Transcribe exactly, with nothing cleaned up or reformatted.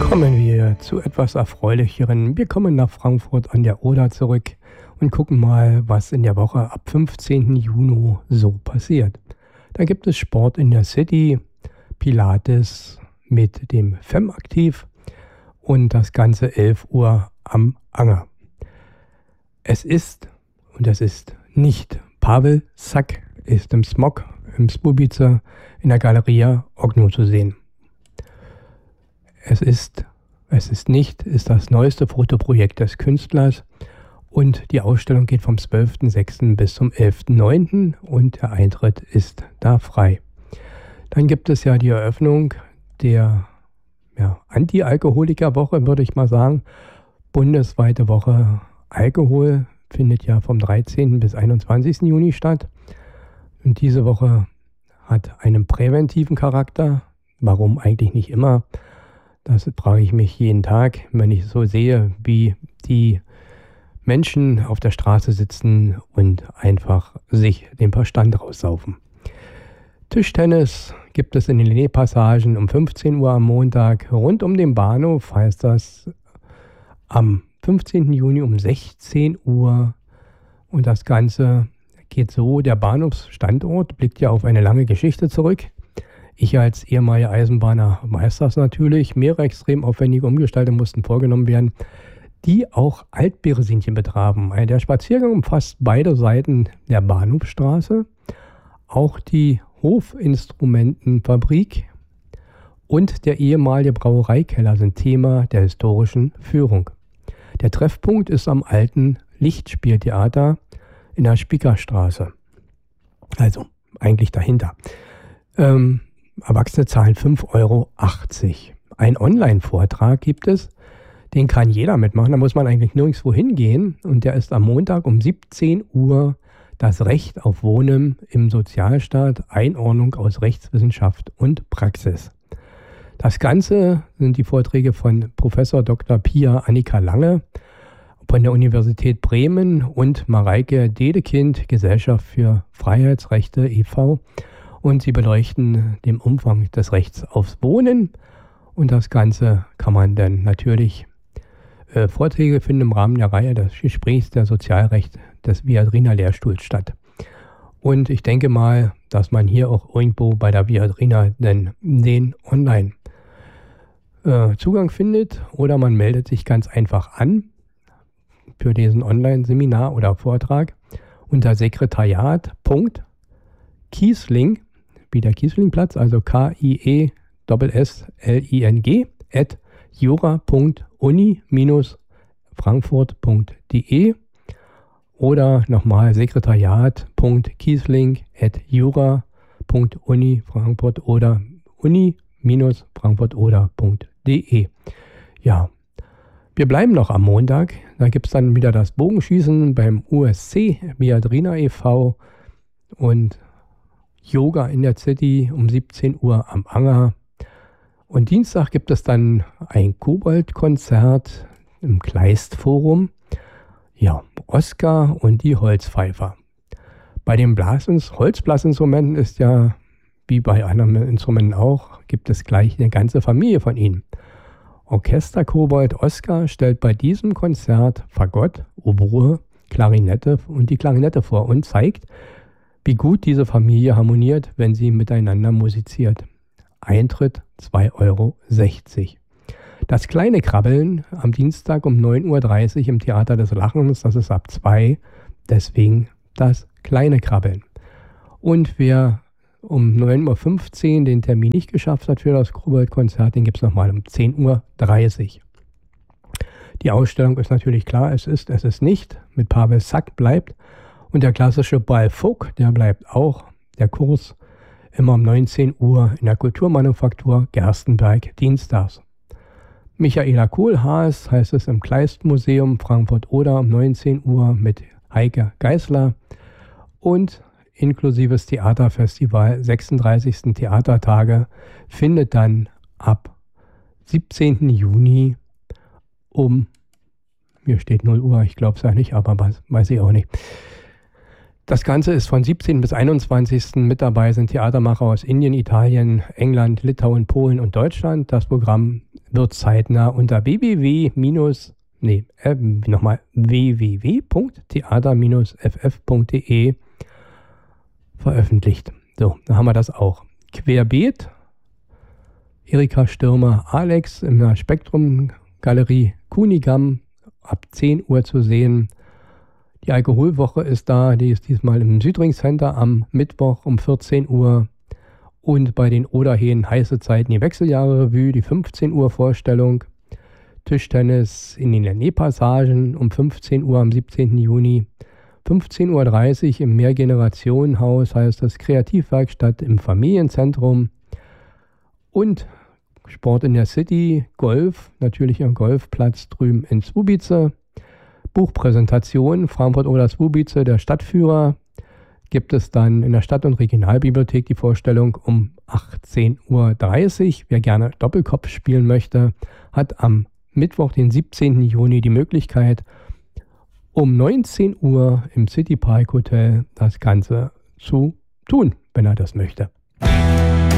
Kommen wir zu etwas Erfreulicheren. Wir kommen nach Frankfurt an der Oder zurück und gucken mal, was in der Woche ab fünfzehnten Juni so passiert. Da gibt es Sport in der City, Pilates mit dem F E M aktiv und das Ganze elf Uhr am Anger. Es ist, und es ist nicht, Pavel Sack ist im Smog, im Spubice, in der Galeria Ogno zu sehen. Es ist, es ist nicht, ist das neueste Fotoprojekt des Künstlers und die Ausstellung geht vom zwölften sechsten bis zum elften neunten und der Eintritt ist da frei. Dann gibt es ja die Eröffnung der ja, Anti-Alkoholiker-Woche, würde ich mal sagen. Bundesweite Woche Alkohol findet ja vom dreizehnten bis einundzwanzigsten Juni statt. Und diese Woche hat einen präventiven Charakter. Warum eigentlich nicht immer? Das frage ich mich jeden Tag, wenn ich so sehe, wie die Menschen auf der Straße sitzen und einfach sich den Verstand raussaufen. Tischtennis gibt es in den Linné-Passagen um fünfzehn Uhr am Montag. Rund um den Bahnhof heißt das am fünfzehnten Juni um sechzehn Uhr. Und das Ganze geht so, der Bahnhofsstandort blickt ja auf eine lange Geschichte zurück. Ich als ehemaliger Eisenbahner weiß das natürlich. Mehrere extrem aufwendige Umgestaltungen mussten vorgenommen werden, die auch Altberesinchen betrafen. Der Spaziergang umfasst beide Seiten der Bahnhofstraße, auch die Hofinstrumentenfabrik und der ehemalige Brauereikeller sind Thema der historischen Führung. Der Treffpunkt ist am alten Lichtspieltheater in der Spiekerstraße. Also eigentlich dahinter. Ähm, Erwachsene zahlen fünf Euro achtzig. Ein Online-Vortrag gibt es, den kann jeder mitmachen. Da muss man eigentlich nirgendwo hingehen. Und der ist am Montag um siebzehn Uhr das Recht auf Wohnen im Sozialstaat, Einordnung aus Rechtswissenschaft und Praxis. Das Ganze sind die Vorträge von Professor Doktor Pia Annika Lange von der Universität Bremen und Mareike Dedekind, Gesellschaft für Freiheitsrechte e V Und sie beleuchten den Umfang des Rechts aufs Wohnen. Und das Ganze kann man dann natürlich äh, Vorträge finden im Rahmen der Reihe des Gesprächs der Sozialrecht des Viadrina Lehrstuhls statt. Und ich denke mal, dass man hier auch irgendwo bei der Viadrina denn den Online äh, Zugang findet oder man meldet sich ganz einfach an für diesen Online-Seminar oder Vortrag unter sekretariat.kiesling wie der Kieslingplatz, also K I E S S L I N G, at jura punkt uni frankfurt punkt de oder nochmal sekretariat.kiesling at jura punkt uni frankfurt oder uni frankfurt oder punkt de. Ja, wir bleiben noch am Montag. Da gibt es dann wieder das Bogenschießen beim U S C Viadrina e V und Yoga in der City um siebzehn Uhr am Anger. Und Dienstag gibt es dann ein Kobold-Konzert im Kleist-Forum. Ja, Oskar und die Holzpfeifer. Bei den Blasins, Holzblasinstrumenten ist ja, wie bei anderen Instrumenten auch, gibt es gleich eine ganze Familie von ihnen. Orchester-Kobold Oskar stellt bei diesem Konzert Fagott, Oboe, Klarinette und die Klarinette vor und zeigt, wie gut diese Familie harmoniert, wenn sie miteinander musiziert. Eintritt zwei Euro sechzig. Das kleine Krabbeln am Dienstag um neun Uhr dreißig im Theater des Lachens, das ist ab zwei, deswegen das kleine Krabbeln. Und wer um neun Uhr fünfzehn den Termin nicht geschafft hat für das Kobold-Konzert, den gibt es nochmal um zehn Uhr dreißig. Die Ausstellung ist natürlich klar, es ist, es ist nicht, mit Pavel Sack bleibt. Und der klassische Ball Folk, der bleibt auch. Der Kurs immer um neunzehn Uhr in der Kulturmanufaktur Gerstenberg dienstags. Michaela Kohlhaas heißt es im Kleist-Museum Frankfurt-Oder um neunzehn Uhr mit Heike Geisler. Und inklusives Theaterfestival, sechsunddreißigsten Theatertage, findet dann ab siebzehnten Juni um, hier steht null Uhr, ich glaube es ja nicht, aber weiß, weiß ich auch nicht. Das Ganze ist von siebzehnten bis einundzwanzigsten Mit dabei sind Theatermacher aus Indien, Italien, England, Litauen, Polen und Deutschland. Das Programm wird zeitnah unter www- nee, äh, nochmal www punkt theater f f punkt d e veröffentlicht. So, da haben wir das auch. Querbeet, Erika Stürmer, Alex in der Spektrum-Galerie Kunigam ab zehn Uhr zu sehen. Die Alkoholwoche ist da, die ist diesmal im Südring Center am Mittwoch um vierzehn Uhr. Und bei den Oderheen heiße Zeiten die Wechseljahre-Revue, die fünfzehn Uhr Vorstellung. Tischtennis in den Lennee-Passagen um fünfzehn Uhr am siebzehnten Juni. fünfzehn Uhr dreißig im Mehrgenerationenhaus, heißt das Kreativwerkstatt im Familienzentrum. Und Sport in der City, Golf, natürlich am Golfplatz drüben in Słubice. Buchpräsentation, Frankfurt oder Słubice, der Stadtführer. Gibt es dann in der Stadt- und Regionalbibliothek die Vorstellung um achtzehn Uhr dreißig. Wer gerne Doppelkopf spielen möchte, hat am Mittwoch, den siebzehnten Juni, die Möglichkeit, um neunzehn Uhr im City Park Hotel das Ganze zu tun, wenn er das möchte.